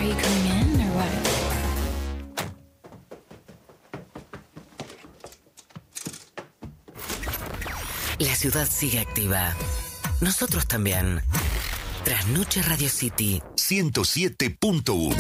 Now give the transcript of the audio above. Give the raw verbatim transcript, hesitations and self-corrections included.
you coming in or what? La ciudad sigue activa. Nosotros también. Trasnoche Radio City ciento siete punto uno.